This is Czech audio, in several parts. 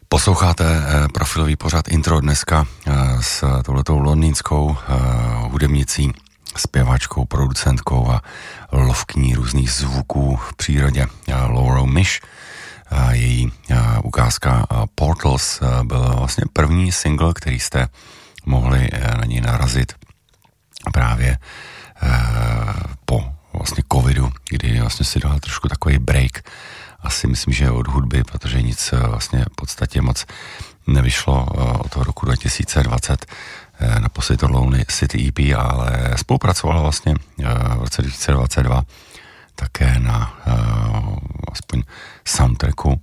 Posloucháte profilový pořad Intro dneska s touhletou londýnskou hudebnicí, zpěvačkou, producentkou a lovkyní různých zvuků v přírodě Laurel Mish. Její ukázka Portals byl vlastně první single, který jste mohli na něj narazit právě po vlastně covidu, kdy vlastně si dala trošku takový break. Asi myslím, že od hudby, protože nic vlastně v podstatě moc nevyšlo od toho roku 2020 na to Lonely City EP, ale spolupracovala vlastně v roce 2022 také na aspoň soundtracku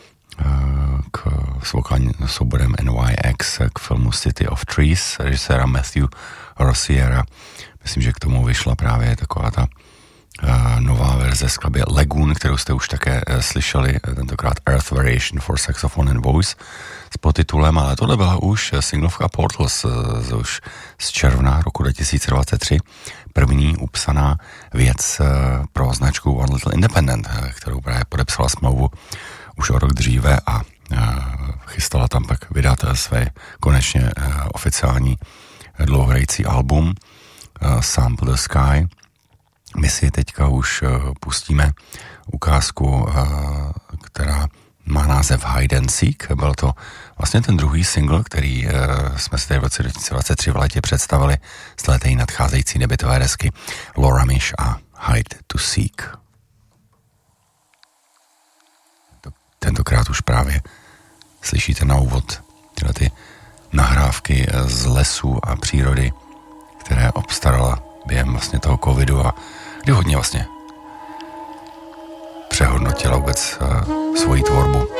s vokálním souborem NYX k filmu City of Trees režiséra Matthew Rossiera. Myslím, že k tomu vyšla právě taková ta nová verze skladby Lagoon, kterou jste už také slyšeli, tentokrát Earth Variation for Saxophone and Voice s podtitulem, ale tohle byla už singlovka Portals už z června roku 2023, první upsaná věc pro značku One Little Independent, kterou právě podepsala smlouvu už o rok dříve a chystala tam pak vydat své konečně oficiální dlouhohrající album Sample the Sky. My si teďka už pustíme ukázku, která má název Hide and Seek. Byl to vlastně ten druhý single, který jsme si tady v roce 2023 v létě představili z této nadcházející debutové desky Laura Mish a Hide to Seek. Tentokrát už právě slyšíte na úvod tyhle ty nahrávky z lesů a přírody, které obstarala během vlastně toho covidu a kdy hodně vlastně přehodnotila vůbec svoji tvorbu.